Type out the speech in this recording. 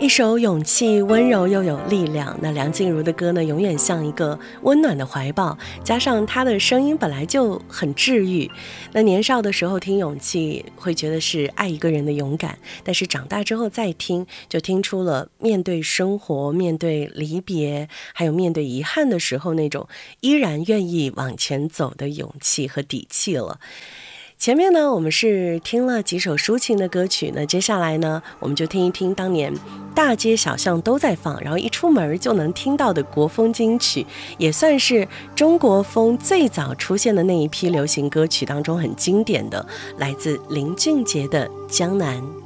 一首勇气温柔又有力量，那梁静茹的歌呢，永远像一个温暖的怀抱，加上她的声音本来就很治愈。那年少的时候听勇气会觉得是爱一个人的勇敢，但是长大之后再听，就听出了面对生活、面对离别，还有面对遗憾的时候那种依然愿意往前走的勇气和底气了。前面呢，我们是听了几首抒情的歌曲，那接下来呢，我们就听一听当年大街小巷都在放，然后一出门就能听到的国风金曲，也算是中国风最早出现的那一批流行歌曲当中很经典的，来自林俊杰的《江南》。